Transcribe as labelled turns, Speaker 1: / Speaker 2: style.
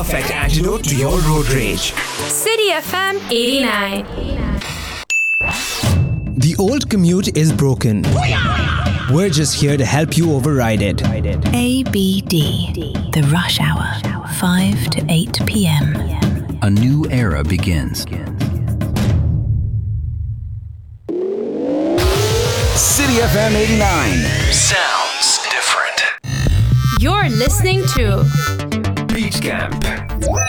Speaker 1: perfect antidote to your road rage.
Speaker 2: City FM 89.
Speaker 1: The old commute is broken. We're just here to help you override it.
Speaker 3: ABD, the rush hour, 5 to 8 p.m.
Speaker 4: A new era begins.
Speaker 5: City FM 89.
Speaker 6: Sounds different.
Speaker 2: You're listening to
Speaker 6: Beat Camp.